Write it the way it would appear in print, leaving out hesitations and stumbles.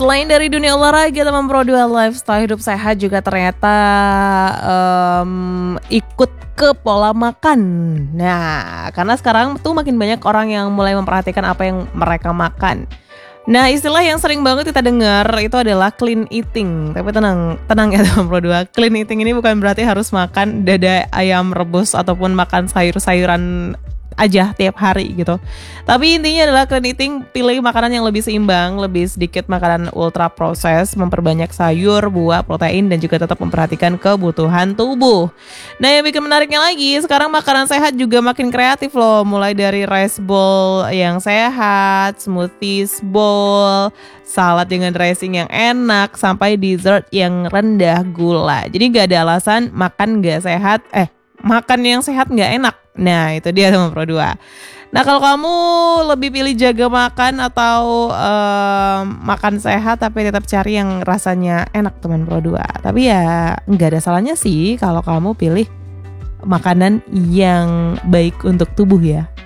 Selain dari dunia olahraga, teman Pro 2, lifestyle hidup sehat juga ternyata ikut ke pola makan. Nah, karena sekarang tuh makin banyak orang yang mulai memperhatikan apa yang mereka makan. Nah, istilah yang sering banget kita dengar itu adalah clean eating. Tapi tenang ya teman Pro 2. Clean eating ini bukan berarti harus makan dada ayam rebus ataupun makan sayur-sayuran aja tiap hari gitu. Tapi intinya adalah clean eating, pilih makanan yang lebih seimbang, lebih sedikit makanan ultra proses, memperbanyak sayur, buah, protein, dan juga tetap memperhatikan kebutuhan tubuh. Nah, yang bikin menariknya lagi, sekarang makanan sehat juga makin kreatif loh. Mulai dari rice bowl yang sehat, smoothies bowl, salad dengan dressing yang enak, sampai dessert yang rendah gula. Jadi gak ada alasan makan makan yang sehat gak enak. Nah, itu dia teman Pro 2. Nah, kalau kamu lebih pilih jaga makan atau makan sehat tapi tetap cari yang rasanya enak teman Pro 2. Tapi ya nggak ada salahnya sih kalau kamu pilih makanan yang baik untuk tubuh ya.